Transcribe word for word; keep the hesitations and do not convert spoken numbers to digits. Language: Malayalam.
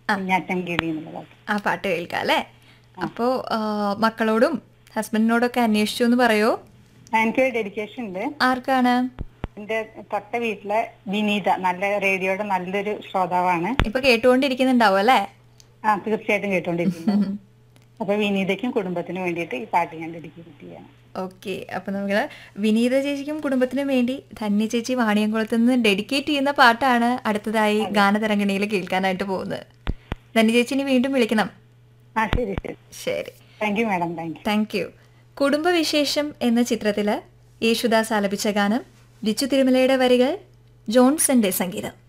കുഞ്ഞാറ്റൻകിളി എന്നുള്ള പാട്ട്. ആ പാട്ട് കേൾക്കാം അല്ലേ? അപ്പോൾ മക്കളോടും ഹസ്ബൻഡിനോടൊക്കെ അന്വേഷിച്ചു എന്ന് പറയോ? എനിക്ക് ഡെഡിക്കേഷൻ ഉണ്ട്. ആർക്കാണ്? എന്റെ തൊട്ട വീട്ടിലെ വിനീത, നല്ല റേഡിയോയുടെ നല്ലൊരു ശ്രോതാവാണ്. ഇപ്പൊ കേട്ടുകൊണ്ടിരിക്കുന്നുണ്ടാവും അല്ലേ? ആ, തീർച്ചയായിട്ടും കേട്ടോണ്ടിരിക്കുന്നു. അപ്പൊ വിനീതയ്ക്കും കുടുംബത്തിനും വേണ്ടിയിട്ട് ഈ പാട്ട് ഞാൻ ഡെഡിക്കേറ്റ് ചെയ്യാണ്. ഓക്കെ, അപ്പൊ നമുക്ക് വിനീത ചേച്ചിക്കും കുടുംബത്തിനും വേണ്ടി ധന്യ ചേച്ചി വാണിയംകുളത്ത് നിന്ന് ഡെഡിക്കേറ്റ് ചെയ്യുന്ന പാട്ടാണ് അടുത്തതായി ഗാനതരംഗിണിയിൽ കേൾക്കാനായിട്ട് പോകുന്നത്. ധന്യ ചേച്ചി ഇനി വീണ്ടും വിളിക്കണം. ആ, ശരി ശരി ശരി. Thank you madam. Thank you. Thank you. കുടുംബവിശേഷം എന്ന ചിത്രത്തില് യേശുദാസ് ആലപിച്ച ഗാനം, ബിച്ചു തിരുമലയുടെ വരികൾ, ജോൺസന്റെ സംഗീതം.